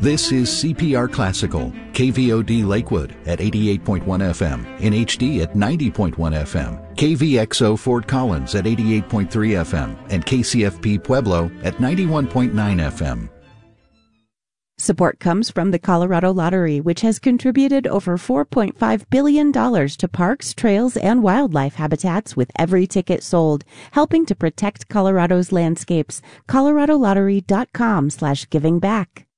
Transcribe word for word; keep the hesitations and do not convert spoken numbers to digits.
This is C P R Classical, K V O D Lakewood at eighty-eight point one F M, in H D at ninety point one F M, K V X O Fort Collins at eighty-eight point three F M, and K C F P Pueblo at ninety-one point nine F M. Support comes from the Colorado Lottery, which has contributed over four point five billion dollars to parks, trails, and wildlife habitats with every ticket sold, helping to protect Colorado's landscapes. colorado lottery dot com slash giving back.